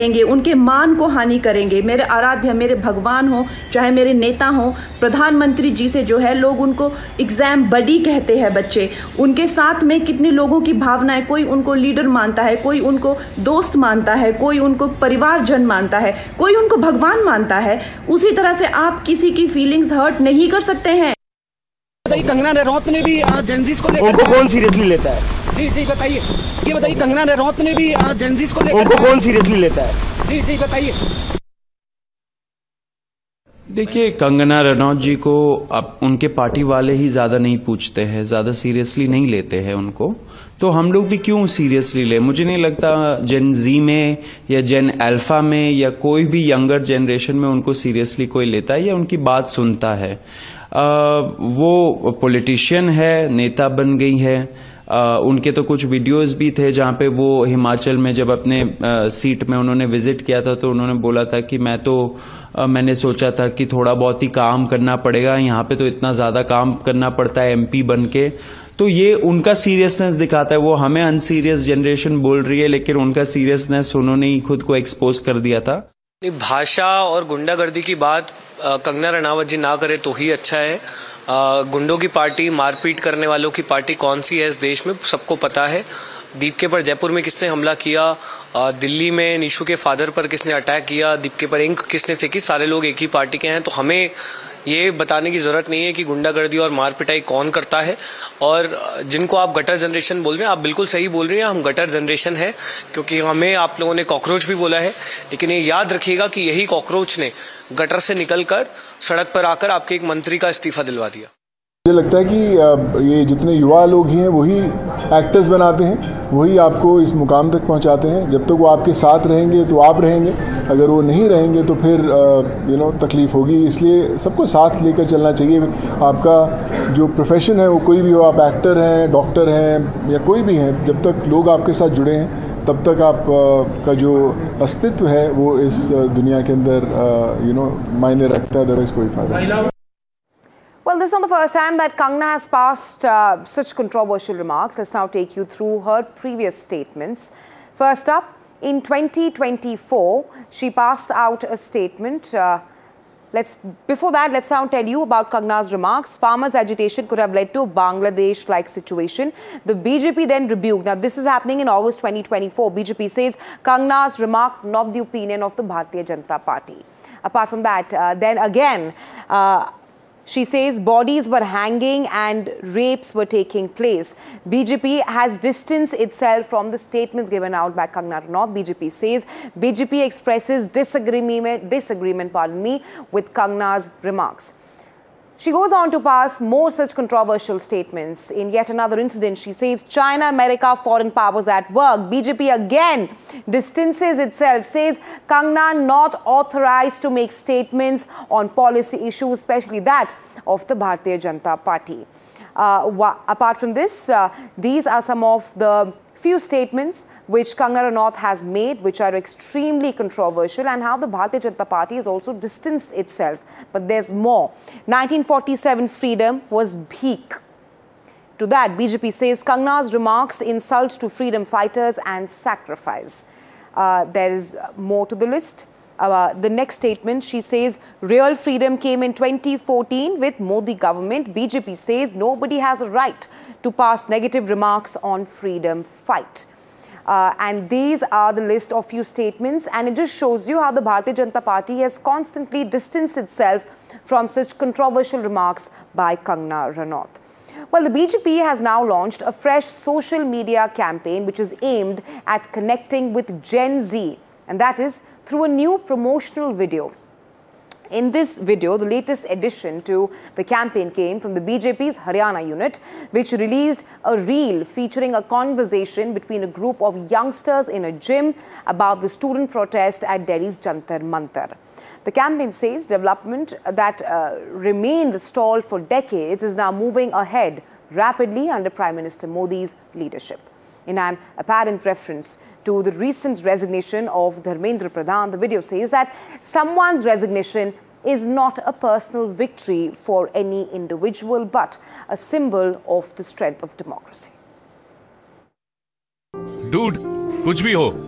करेंगे, उनके मान को हानि करेंगे। मेरे आराध्य, मेरे भगवान हो, चाहे मेरे नेता हो, प्रधानमंत्री जी से जो है लोग उनको एग्ज़ाम बडी कहते हैं बच्चे। उनके साथ में कितने लोगों की भावनाएं, कोई उनको लीडर मानता है, कोई उनको दोस्त मानता है, कोई उनको परिवारजन मानता है, कोई उनको भगवान मानता है। उसी तरह से आप किसी की फीलिंग्स हर्ट नहीं कर सकते हैं। कंगना रनौत ने भी जेनजीज को लेकर उनको कौन सीरियसली लेता है? जी बताइए, ये बताइए, कंगना रनौत ने भी जेनजीज को लेकर उनको कौन सीरियसली लेता है? जी बताइए। देखिए, कंगना रनौत जी को अब उनके पार्टी वाले ही ज़्यादा नहीं पूछते हैं, ज़्यादा सीरियसली नहीं लेते हैं उनको, तो हम लोग भी क्यों सीरियसली ले? मुझे नहीं लगता जेन जी में या जेन अल्फा में या कोई भी यंगर जनरेशन में उनको सीरियसली कोई लेता है या उनकी बात सुनता है। वो पॉलिटिशियन है, नेता बन गई है। उनके तो कुछ वीडियोस भी थे जहां पे वो हिमाचल में जब अपने सीट में उन्होंने विजिट किया था तो उन्होंने बोला था कि मैंने सोचा था कि थोड़ा बहुत ही काम करना पड़ेगा, यहाँ पे तो इतना ज़्यादा काम करना पड़ता है एमपी बन के। तो ये उनका सीरियसनेस दिखाता है। वो हमें अनसीरियस जनरेशन बोल रही है, लेकिन उनका सीरियसनेस उन्होंने ही खुद को एक्सपोज कर दिया था। भाषा और गुंडागर्दी की बात कंगना रनावत जी ना करे तो ही अच्छा है। गुंडों की पार्टी, मारपीट करने वालों की पार्टी कौन सी है इस देश में सबको पता है। दीपके पर जयपुर में किसने हमला किया, दिल्ली में निशु के फादर पर किसने अटैक किया, दीपके पर इंक किसने फेंकी, सारे लोग एक ही पार्टी के हैं। तो हमें ये बताने की जरूरत नहीं है कि गुंडागर्दी और मार पिटाई कौन करता है। और जिनको आप गटर जनरेशन बोल रहे हैं, आप बिल्कुल सही बोल रहे हैं, हम गटर जनरेशन है, क्योंकि हमें आप लोगों ने कॉकरोच भी बोला है। लेकिन ये याद रखिएगा कि यही कॉकरोच ने गटर से निकलकर सड़क पर आकर आपके एक मंत्री का इस्तीफा दिलवा दिया। मुझे लगता है कि ये जितने युवा लोग हैं वही एक्टर्स बनाते हैं, वही आपको इस मुकाम तक पहुंचाते हैं। जब तक वो आपके साथ रहेंगे तो आप रहेंगे, अगर वो नहीं रहेंगे तो फिर तकलीफ़ होगी। इसलिए सबको साथ लेकर चलना चाहिए। आपका जो प्रोफेशन है वो कोई भी हो, आप एक्टर हैं, डॉक्टर हैं या कोई भी हैं, जब तक लोग आपके साथ जुड़े हैं तब तक आप का जो अस्तित्व है वो इस दुनिया के अंदर मायने रखता है। अदरवाइज कोई फायदा नहीं। Well, this is not the first time that Kangna has passed such controversial remarks. Let's now take you through her previous statements. First up, in 2024, she passed out a statement. Before that, let's now tell you about Kangna's remarks. Farmers' agitation could have led to a Bangladesh-like situation. The BJP then rebuked. Now, this is happening in August 2024. BJP says Kangna's remark not the opinion of the Bharatiya Janata Party. Apart from that, then again, she says bodies were hanging and rapes were taking place. BJP has distanced itself from the statements given out by Kangna Ranaut. BJP says BJP expresses disagreement with Kangna's remarks. She goes on to pass more such controversial statements. In yet another incident, she says China, America, foreign powers at work. BJP again distances itself, says Kangna not authorized to make statements on policy issues, especially that of the Bharatiya Janata Party. Apart from this, these are some of the few statements which Kangna Ranaut has made, which are extremely controversial, and how the Bharatiya Janata Party has also distanced itself. But there's more. 1947 freedom was bheek. To that, BJP says Kangna's remarks insult to freedom fighters and sacrifice. There is more to the list. The next statement, she says real freedom came in 2014 with Modi government. BJP says nobody has a right to pass negative remarks on freedom fight. And these are the list of few statements, and it just shows you how the Bharatiya Janata Party has constantly distanced itself from such controversial remarks by Kangna Ranaut. Well, the BJP has now launched a fresh social media campaign which is aimed at connecting with Gen Z, and that is through a new promotional video. In this video, the latest addition to the campaign came from the BJP's Haryana unit, which released a reel featuring a conversation between a group of youngsters in a gym about the student protest at Delhi's Jantar Mantar. The campaign says development that remained stalled for decades is now moving ahead rapidly under Prime Minister Modi's leadership. In an apparent reference to the recent resignation of Dharmendra Pradhan, the video says that someone's resignation is not a personal victory for any individual, but a symbol of the strength of democracy. Dude, कुछ भी हो,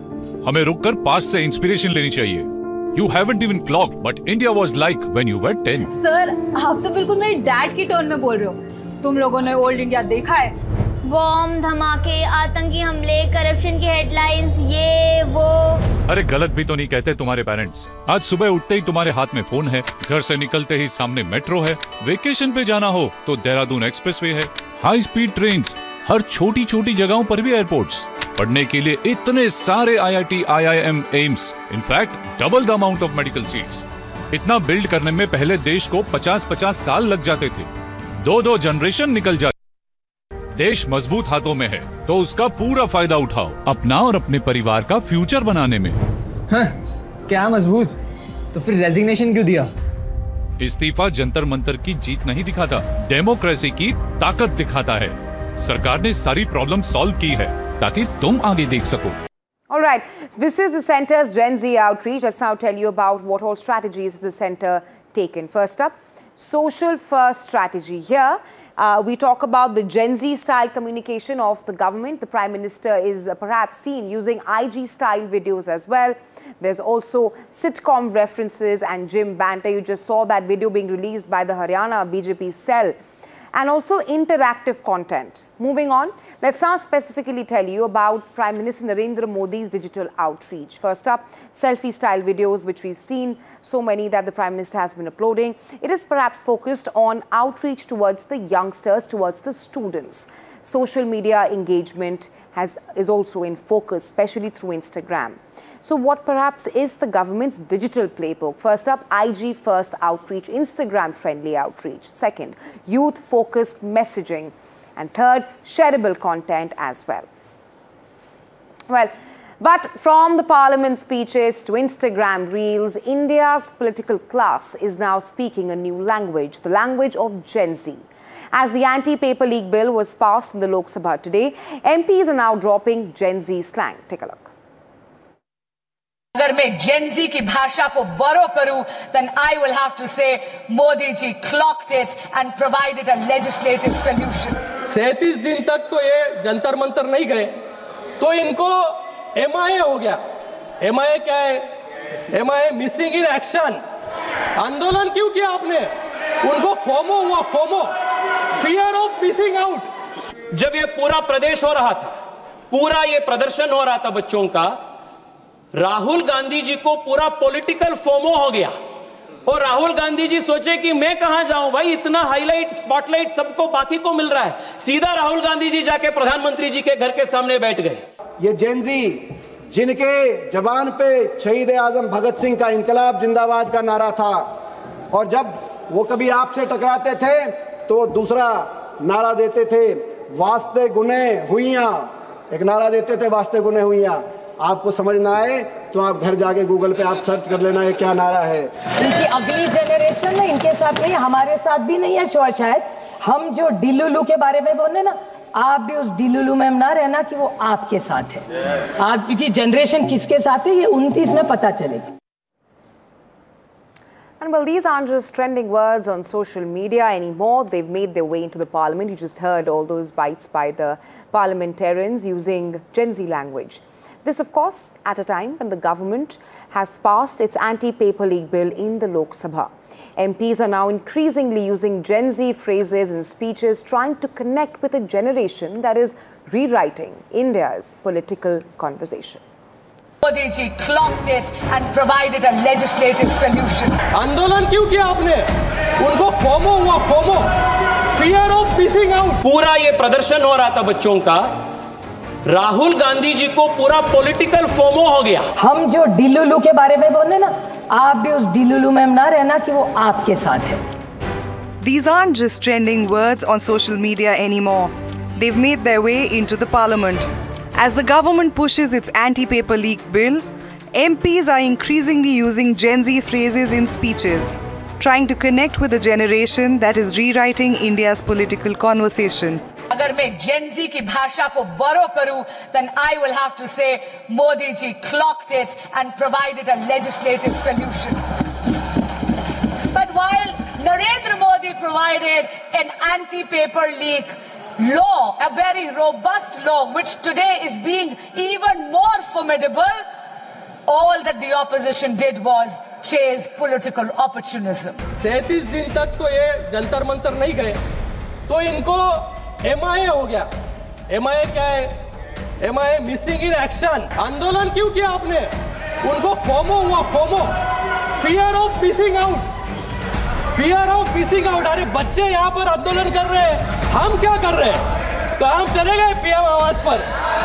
हमें रुककर past से inspiration लेनी चाहिए। You haven't even clocked, but India was like when you were 10. Sir, आप तो बिल्कुल मेरे डैड की टोन में बोल रहे हो। तुम लोगों ने ओल्ड इंडिया देखा है? बॉम्ब धमाके, आतंकी हमले, करप्शन की हेडलाइंस, ये वो। अरे गलत भी तो नहीं कहते तुम्हारे पेरेंट्स। आज सुबह उठते ही तुम्हारे हाथ में फोन है, घर से निकलते ही सामने मेट्रो है, वेकेशन पे जाना हो तो देहरादून एक्सप्रेसवे है, हाई स्पीड ट्रेन्स, हर छोटी छोटी जगहों पर भी एयरपोर्ट्स, पढ़ने के लिए इतने सारे IIT, IIM, AIIMS, in fact double the amount of medical seats. इतना बिल्ड करने में पहले देश को 50-50 साल लग जाते थे, 2-2 जनरेशन निकल जाते। देश मजबूत हाथों में है तो उसका पूरा फायदा उठाओ, अपना और अपने परिवार का फ्यूचर बनाने में। हाँ, क्या मजबूत? तो फिर रेजिग्नेशन क्यों दिया? इस्तीफा जंतर मंतर की जीत नहीं दिखाता, डेमोक्रेसी की ताकत दिखाता है। सरकार ने सारी प्रॉब्लम सॉल्व की है ताकि तुम आगे देख सको। All right, so this is the centre's Gen Z outreach. Let's now tell you about what all strategies has the centre taken. First up, social first strategy. Here, we talk about the Gen Z style communication of the government. The Prime Minister is perhaps seen using IG style videos as well. There's also sitcom references and gym banter. You just saw that video being released by the Haryana BJP cell. And also interactive content. Moving on, let's now specifically tell you about Prime Minister Narendra Modi's digital outreach. First up, selfie-style videos, which we've seen so many that the Prime Minister has been uploading. It is perhaps focused on outreach towards the youngsters, towards the students. Social media engagement is also in focus, especially through Instagram. So what perhaps is the government's digital playbook? First up, IG first outreach, Instagram friendly outreach. Second, youth focused messaging. And third, shareable content as well. Well, but from the parliament speeches to Instagram reels, India's political class is now speaking a new language, the language of Gen Z. As the anti-paper leak bill was passed in the Lok Sabha today, MPs are now dropping Gen Z slang. Take a look. अगर मैं Gen Z की भाषा को borrow करूं, then I will have to say Modi ji clocked it and provided a legislative solution. 37 दिन तक तो ये जंतर मंतर नहीं गए, तो इनको MIA हो गया। MIA क्या है? MIA missing in action. आंदोलन क्यों किया आपने? उनको फोमो हुआ, FOMO, fear of missing out. जब ये पूरा प्रदेश हो रहा था, पूरा ये प्रदर्शन हो रहा था बच्चों का, राहुल गांधी जी को पूरा पॉलिटिकल फोमो हो गया और राहुल गांधी जी सोचे कि मैं कहां जाऊं भाई, इतना हाईलाइट स्पॉटलाइट सबको बाकी को मिल रहा है। सीधा राहुल गांधी जी जाके प्रधानमंत्री जी के घर के सामने बैठ गए। ये जेन जी जिनके जबान पे शहीद आजम भगत सिंह का इनकलाब जिंदाबाद का नारा था, और जब वो कभी आपसे टकराते थे तो दूसरा नारा देते थे, वास्ते गुने हुइयां, एक नारा देते थे, वास्ते गुने हुइयां। आपको समझ ना आए तो आप घर जाके गूगल पे आप सर्च कर लेना ये क्या नारा है। इनकी अगली जनरेशन में इनके साथ नहीं, हमारे साथ भी नहीं है शायद। हम जो डिलुलू के बारे में बोले ना, आप भी उस डिलुलू में ना रहना कि वो आपके साथ है। आपकी जनरेशन किसके साथ है ये 29 में पता चलेगा। And well, these aren't just trending words on social media anymore. They've made their way into the parliament. You just heard all those bites by the parliamentarians using Gen Z language. This, of course, at a time when the government has passed its anti-paper leak bill in the Lok Sabha. MPs are now increasingly using Gen Z phrases and speeches, trying to connect with a generation that is rewriting India's political conversation. Modi ji clocked it and provided a legislative solution. आंदोलन क्यों किया आपने? उनको FOMO हुआ, FOMO, fear of missing out. पूरा ये प्रदर्शन हो रहा था बच्चों का, राहुल गांधी जी को पूरा पॉलिटिकल फोमो हो गया। हम जो डिलुलू के बारे में बोले ना, आप भी उस डिलुलू में ना रहना कि वो आपके साथ है। These aren't just trending words on social media anymore. They've made their way into the parliament. As the government pushes its anti-paper leak bill, MPs are increasingly using Gen Z phrases in speeches, trying to connect with a generation that is rewriting India's political conversation. अगर मैं Gen Z की भाषा को borrow करूं, then I will have to say Modi ji clocked it and provided a legislative solution. But while Narendra Modi provided an anti-paper leak law, a very robust law, which today is being even more formidable, all that the opposition did was chase political opportunism. 37 दिन तक तो ये जंतर मंतर नहीं गए, तो इनको MIA हो गया। MIA क्या है? MIA missing in action. आंदोलन क्यों किया आपने? उनको फोमो हुआ, FOMO, fear of missing out, fear of missing out. अरे बच्चे यहाँ पर आंदोलन कर रहे हैं, हम क्या कर रहे हैं? तो हम चले गए PM आवास पर।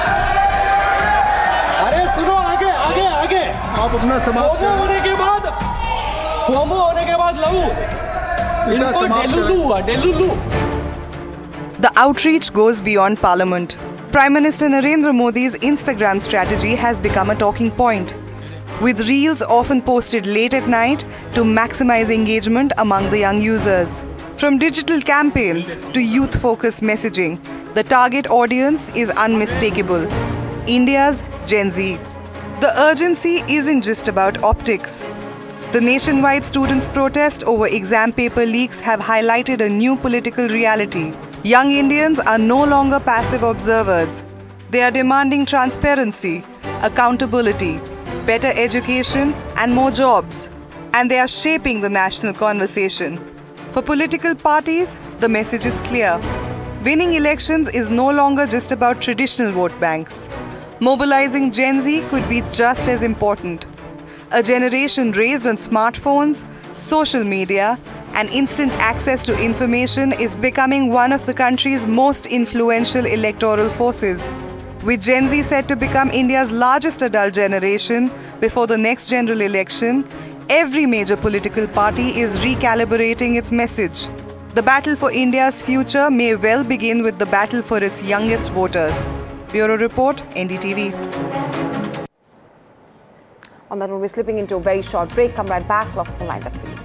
अरे सुनो, आगे आगे आगे, आप अपना समाप्त फोमो होने के बाद, फोमो होने के बाद लहू, इनको डेलुलू हुआ, डेलुलू। The outreach goes beyond Parliament. Prime Minister Narendra Modi's Instagram strategy has become a talking point, with reels often posted late at night to maximize engagement among the young users. From digital campaigns to youth-focused messaging, the target audience is unmistakable: India's Gen Z. The urgency isn't just about optics. The nationwide students' protest over exam paper leaks have highlighted a new political reality. Young Indians are no longer passive observers. They are demanding transparency, accountability, better education, and more jobs. And they are shaping the national conversation. For political parties, the message is clear. Winning elections is no longer just about traditional vote banks. Mobilizing Gen Z could be just as important. A generation raised on smartphones, social media, and instant access to information is becoming one of the country's most influential electoral forces. With Gen Z set to become India's largest adult generation before the next general election, every major political party is recalibrating its message. The battle for India's future may well begin with the battle for its youngest voters. Bureau Report, NDTV. On that note, we're slipping into a very short break. Come right back. Lots more lined up for you.